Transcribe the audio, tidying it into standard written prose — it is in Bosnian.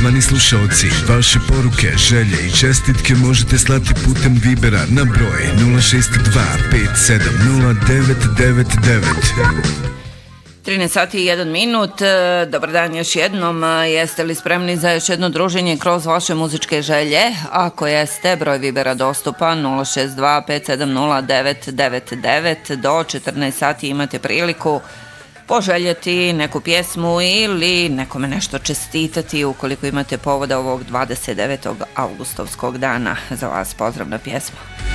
takozvani slušaoci, vaše poruke, želje i čestitke možete slati putem Vibera na broj 062 570 999. 13 sati i 1 minut, dobar dan još jednom, jeste li spremni za još jedno druženje kroz vaše muzičke želje? Ako jeste, broj Vibera dostupan 062 570 999, do 14 sati imate priliku poželjeti neku pjesmu ili nekome nešto čestitati ukoliko imate povoda ovog 29. augustovskog dana. Za vas pozdravna pjesma.